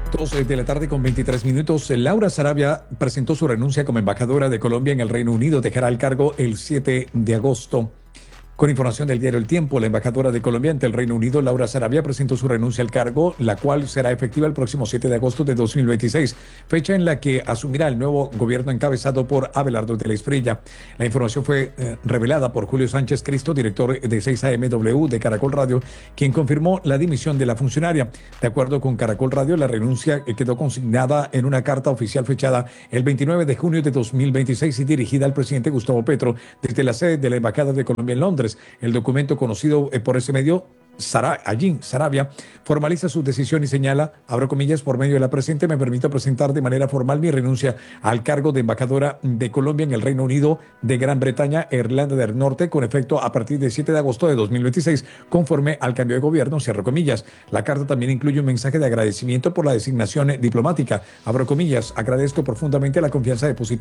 2 de la tarde con 23 minutos. Laura Sarabia presentó su renuncia como embajadora de Colombia en el Reino Unido. Dejará el cargo el 7 de agosto. Con información del diario El Tiempo, la embajadora de Colombia ante el Reino Unido, Laura Sarabia, presentó su renuncia al cargo, la cual será efectiva el próximo 7 de agosto de 2026, fecha en la que asumirá el nuevo gobierno encabezado por Abelardo de la Espriella. La información fue revelada por Julio Sánchez Cristo, director de 6AMW de Caracol Radio, quien confirmó la dimisión de la funcionaria. De acuerdo con Caracol Radio, la renuncia quedó consignada en una carta oficial fechada el 29 de junio de 2026 y dirigida al presidente Gustavo Petro desde la sede de la Embajada de Colombia en Londres. El documento conocido por ese medio, Sarabia, formaliza su decisión y señala, abro comillas, por medio de la presente me permito presentar de manera formal mi renuncia al cargo de embajadora de Colombia en el Reino Unido de Gran Bretaña e Irlanda del Norte, con efecto a partir del 7 de agosto de 2026, conforme al cambio de gobierno, cierro comillas. La carta también incluye un mensaje de agradecimiento por la designación diplomática, abro comillas, agradezco profundamente la confianza depositada